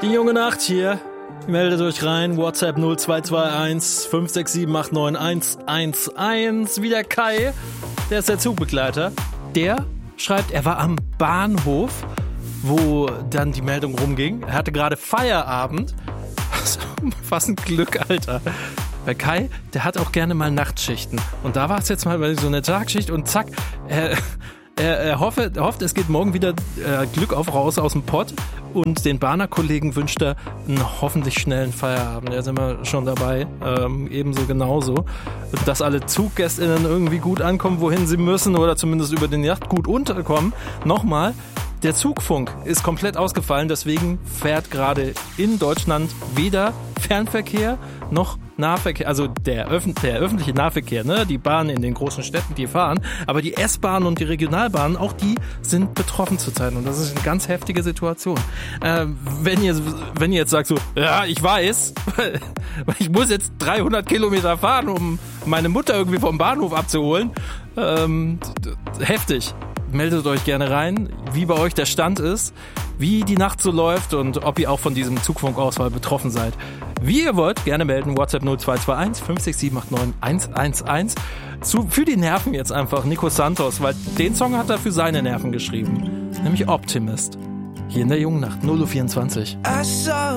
Die junge Nacht hier. Meldet euch rein. WhatsApp 0221 567 891 111. Wie der Kai, der ist der Zugbegleiter. Der schreibt, er war am Bahnhof, wo dann die Meldung rumging. Er hatte gerade Feierabend. Was ein Glück, Alter. Weil Kai, der hat auch gerne mal Nachtschichten. Und da war es jetzt mal so eine Tagschicht und zack, er hofft, es geht morgen wieder Glück auf raus aus dem Pott. Und den Bahner-Kollegen wünscht er einen hoffentlich schnellen Feierabend. Da sind wir schon dabei. Ebenso genauso. Dass alle ZuggästInnen irgendwie gut ankommen, wohin sie müssen oder zumindest über die Nacht gut unterkommen. Nochmal, der Zugfunk ist komplett ausgefallen. Deswegen fährt gerade in Deutschland weder Fernverkehr noch Nahverkehr, also der öffentliche Nahverkehr, ne, die Bahnen in den großen Städten, die fahren, aber die S-Bahnen und die Regionalbahnen, auch die sind betroffen zurzeit und das ist eine ganz heftige Situation. Wenn ihr jetzt sagt so, ja, ich weiß, ich muss jetzt 300 Kilometer fahren, um meine Mutter irgendwie vom Bahnhof abzuholen, heftig. Meldet euch gerne rein, wie bei euch der Stand ist, wie die Nacht so läuft und ob ihr auch von diesem Zugfunkausfall betroffen seid. Wie ihr wollt, gerne melden, WhatsApp 0221 567 891 111. Für die Nerven jetzt einfach Nico Santos, weil den Song hat er für seine Nerven geschrieben, nämlich Optimist. Hier in der jungen Nacht, 0:24 Uhr.